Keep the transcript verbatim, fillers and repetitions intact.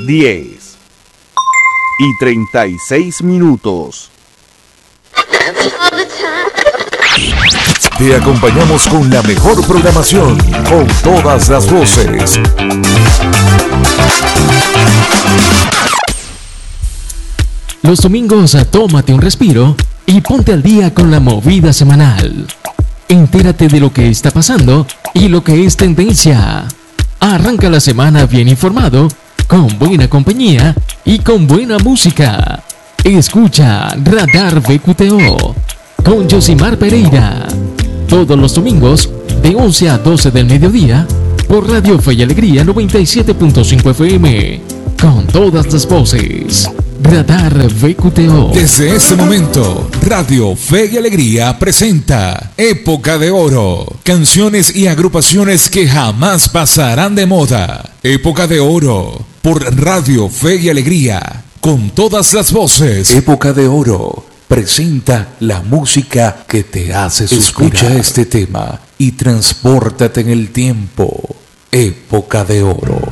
diez y treinta y seis minutos. Te acompañamos con la mejor programación, con todas las voces. Los domingos, tómate un respiro y ponte al día con la movida semanal. Entérate de lo que está pasando y lo que es tendencia. Arranca la semana bien informado, con buena compañía y con buena música. Escucha Radar V Q T O con Josimar Pereira. Todos los domingos de once a doce del mediodía por Radio Fe y Alegría noventa y siete punto cinco F M. Con todas las voces. Radar V Q T O. Desde este momento, Radio Fe y Alegría presenta Época de Oro. Canciones y agrupaciones que jamás pasarán de moda. Época de Oro por Radio Fe y Alegría. Con todas las voces. Época de Oro presenta la música que te hace suspirar. Escucha este tema y transpórtate en el tiempo. Época de Oro.